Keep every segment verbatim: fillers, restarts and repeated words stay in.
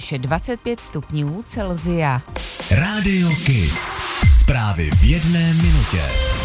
výše dvacet pět stupňů Celsia. Rádio Kiss. Zprávy v jedné minutě.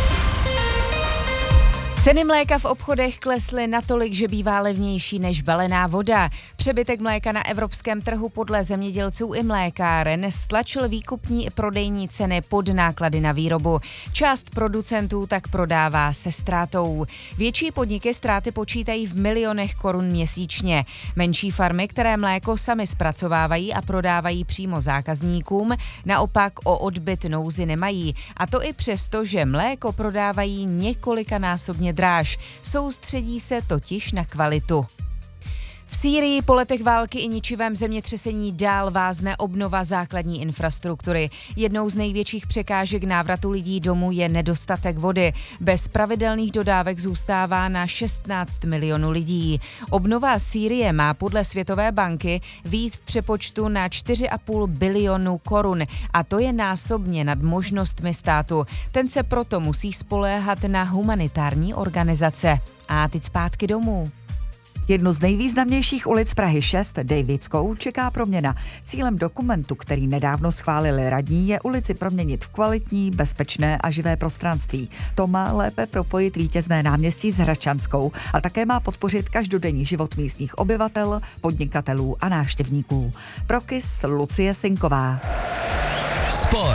Ceny mléka v obchodech klesly natolik, že bývá levnější než balená voda. Přebytek mléka na evropském trhu podle zemědělců i mlékáren stlačil výkupní i prodejní ceny pod náklady na výrobu. Část producentů tak prodává se ztrátou. Větší podniky ztráty počítají v milionech korun měsíčně. Menší farmy, které mléko sami zpracovávají a prodávají přímo zákazníkům, naopak o odbyt nouzy nemají. A to i přesto, že mléko prodávají několikanásobně dráž. Soustředí se totiž na kvalitu. V Sýrii po letech války i ničivém zemětřesení dál vázne obnova základní infrastruktury. Jednou z největších překážek návratu lidí domů je nedostatek vody. Bez pravidelných dodávek zůstává na šestnáct milionů lidí. Obnova Sýrie má podle Světové banky vyjít v přepočtu na čtyři a půl bilionu korun a to je násobně nad možnostmi státu. Ten se proto musí spoléhat na humanitární organizace. A teď zpátky domů. Jednu z nejvýznamnějších ulic Prahy šest, Davidskou, čeká proměna. Cílem dokumentu, který nedávno schválili radní, je ulici proměnit v kvalitní, bezpečné a živé prostranství. To má lépe propojit vítězné náměstí s Hradčanskou a také má podpořit každodenní život místních obyvatel, podnikatelů a návštěvníků. Pro Kiss Lucie Sinková. Sport.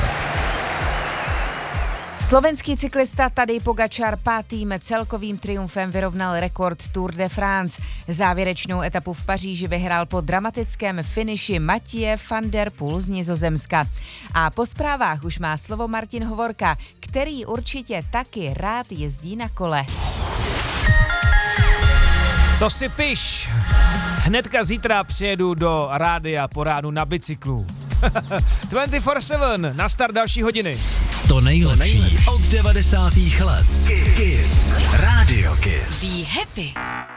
Slovenský cyklista Tadej Pogačar pátým celkovým triumfem vyrovnal rekord Tour de France. Závěrečnou etapu v Paříži vyhrál po dramatickém finiši Mathieu van der Poel z Nizozemska. A po zprávách už má slovo Martin Hovorka, který určitě taky rád jezdí na kole. To si piš! Hnedka zítra přijedu do rádia po ránu na bicyklu. dvacet čtyři sedm, na start další hodiny. To nejlepší od devadesátých let. Kiss. Rádio Kiss. Be happy.